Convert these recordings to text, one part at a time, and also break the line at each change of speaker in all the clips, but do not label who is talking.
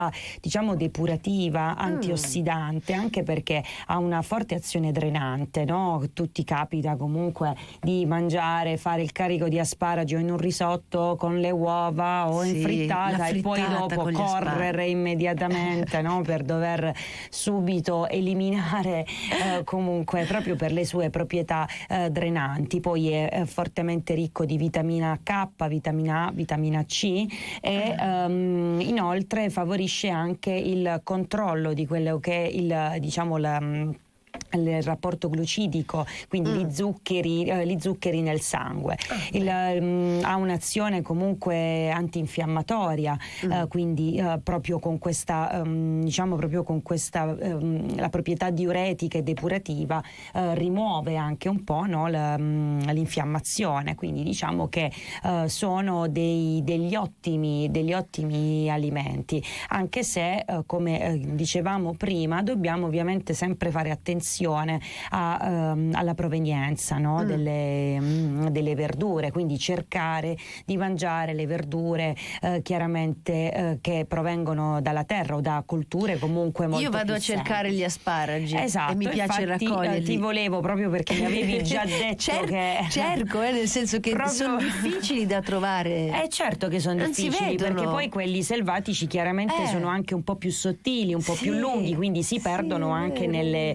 diciamo depurativa, antiossidante, anche perché ha una forte azione drenante, no? Tutti capita comunque di mangiare, fare il carico di asparagi o in un risotto con le uova o in frittata e poi dopo correre immediatamente, no? Per dover subito eliminare comunque proprio per le sue proprietà drenanti. Poi è fortemente ricco di vitamina K, vitamina A, vitamina C e inoltre favorisce anche il controllo di quello che è il rapporto glucidico, quindi gli zuccheri nel sangue. Ha un'azione comunque antinfiammatoria, quindi proprio con questa la proprietà diuretica e depurativa rimuove anche un po', no, l'infiammazione, quindi diciamo che sono degli ottimi alimenti, anche se come dicevamo prima dobbiamo ovviamente sempre fare attenzione alla provenienza, no? delle verdure, quindi cercare di mangiare le verdure chiaramente che provengono dalla terra o da culture comunque molto
Io vado a cercare gli asparagi,
esatto,
e mi piace raccoglierli.
Ti volevo proprio perché mi avevi già detto che
cerco, nel senso che sono difficili da trovare.
Certo che sono difficili, perché poi quelli selvatici chiaramente sono anche un po' più sottili, un po' più lunghi, quindi si perdono anche nelle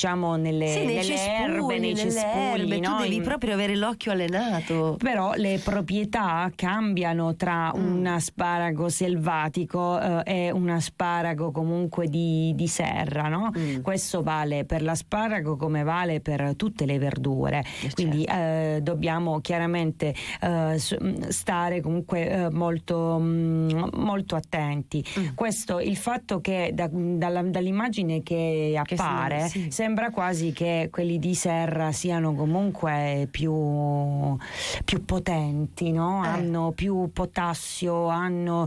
erbe, nei cespugli, no?
Tu devi proprio avere l'occhio allenato.
Però le proprietà cambiano tra un asparago selvatico e un asparago comunque di serra, no? Questo vale per l'asparago come vale per tutte le verdure, quindi dobbiamo chiaramente stare comunque molto attenti. Questo, il fatto che dall'immagine che appare sembra quasi che quelli di serra siano comunque più potenti, no? Hanno più potassio, hanno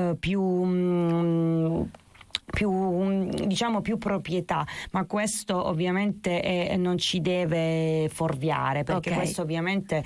più proprietà, ma questo ovviamente non ci deve fuorviare, perché questo ovviamente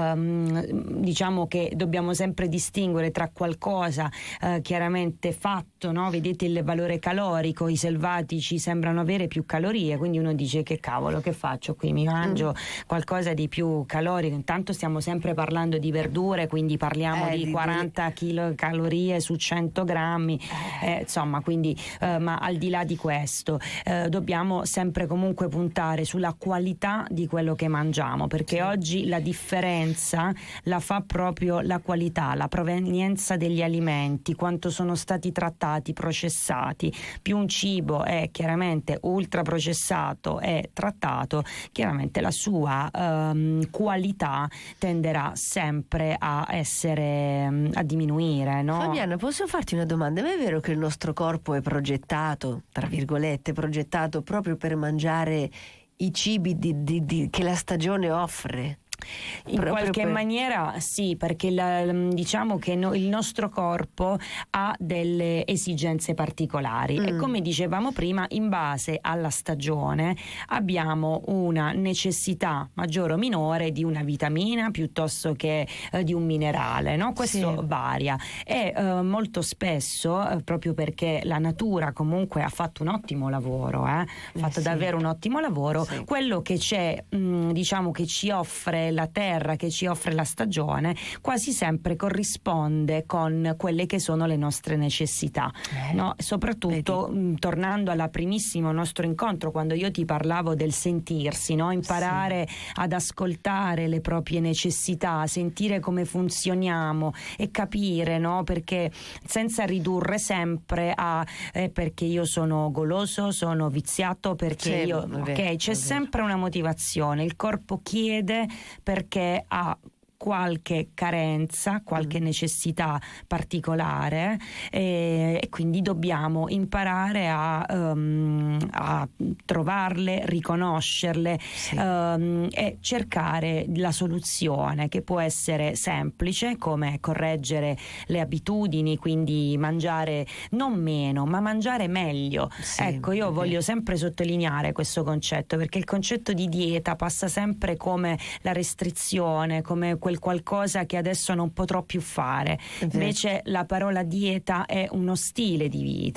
diciamo che dobbiamo sempre distinguere tra qualcosa chiaramente fatto, no? Vedete il valore calorico, i selvatici sembrano avere più calorie, quindi uno dice che cavolo, che faccio qui, mi mangio qualcosa di più calorico. Intanto stiamo sempre parlando di verdure, quindi parliamo di 40 kilocalorie su 100 grammi, insomma, quindi ma al di là di questo dobbiamo sempre comunque puntare sulla qualità di quello che mangiamo, perché oggi la differenza la fa proprio la qualità, la provenienza degli alimenti, quanto sono stati trattati, processati. Più un cibo è chiaramente ultraprocessato e trattato, chiaramente la sua qualità tenderà sempre a diminuire, no?
Fabiana, posso farti una domanda? Ma è vero che il nostro corpo è progettato, tra virgolette, progettato proprio per mangiare i cibi che la stagione offre?
In qualche maniera sì, perché diciamo che il nostro corpo ha delle esigenze particolari e come dicevamo prima, in base alla stagione abbiamo una necessità maggiore o minore di una vitamina piuttosto che di un minerale, no? Questo varia e molto spesso proprio perché la natura comunque ha fatto un ottimo lavoro, fatto davvero un ottimo lavoro, quello che c'è diciamo che ci offre la terra, che ci offre la stagione, quasi sempre corrisponde con quelle che sono le nostre necessità, no? Soprattutto tornando alla primissimo nostro incontro, quando io ti parlavo del sentirsi, no? Imparare ad ascoltare le proprie necessità, sentire come funzioniamo e capire, no? Perché senza ridurre sempre a perché io sono goloso, sono viziato, perché c'è sempre una motivazione, il corpo chiede perché ha qualche carenza, qualche necessità particolare e quindi dobbiamo imparare a trovarle, riconoscerle e cercare la soluzione, che può essere semplice come correggere le abitudini, quindi mangiare non meno ma mangiare meglio. Ecco, io voglio sempre sottolineare questo concetto, perché il concetto di dieta passa sempre come la restrizione, come quel qualcosa che adesso non potrò più fare. Invece la parola dieta è uno stile di vita.